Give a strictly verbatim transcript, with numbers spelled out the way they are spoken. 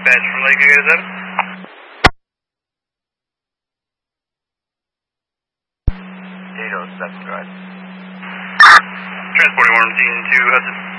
Dispatch from Lakeview, guys, seven. eight oh seven, go ahead. Transporting one team to Hudson.